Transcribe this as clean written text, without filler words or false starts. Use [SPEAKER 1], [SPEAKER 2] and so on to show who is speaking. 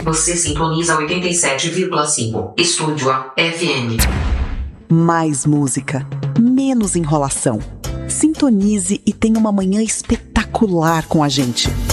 [SPEAKER 1] Você sintoniza 87,5. Estúdio A FM.
[SPEAKER 2] Mais música, menos enrolação. Sintonize e tenha uma manhã espetacular com a gente.